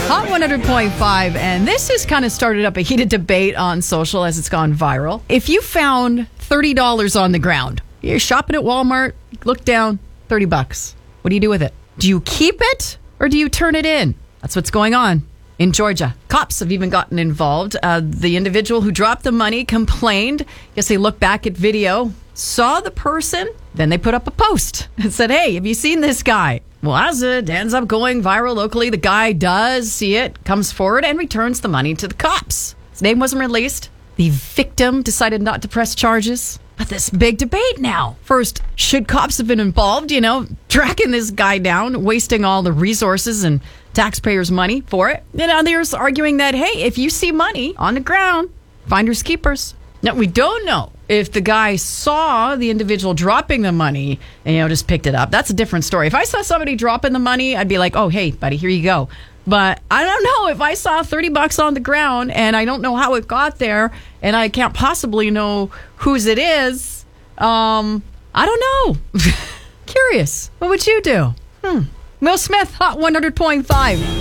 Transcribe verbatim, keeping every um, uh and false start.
Hot one hundred point five, and this has kind of started up a heated debate on social as it's gone viral. If you found thirty dollars on the ground, you're shopping at Walmart, look down, thirty bucks. What do you do with it? Do you keep it or do you turn it in? That's what's going on in Georgia. Cops have even gotten involved. Uh, the individual who dropped the money complained. Guess they looked back at video, saw the person, then they put up a post and said, hey, have you seen this guy? Well, as it ends up going viral locally, the guy does see it, comes forward, and returns the money to the cops. His name wasn't released. The victim decided not to press charges. But this big debate now. First, should cops have been involved, you know, tracking this guy down, wasting all the resources and taxpayers' money for it? And others arguing that, hey, if you see money on the ground, finders keepers. Now, we don't know if the guy saw the individual dropping the money and, you know, just picked it up. That's a different story. If I saw somebody dropping the money, I'd be like, oh, hey, buddy, here you go. But I don't know if I saw thirty bucks on the ground and I don't know how it got there and I can't possibly know whose it is. Um, I don't know. Curious. What would you do? Hmm. Will Smith, Hot one hundred point five.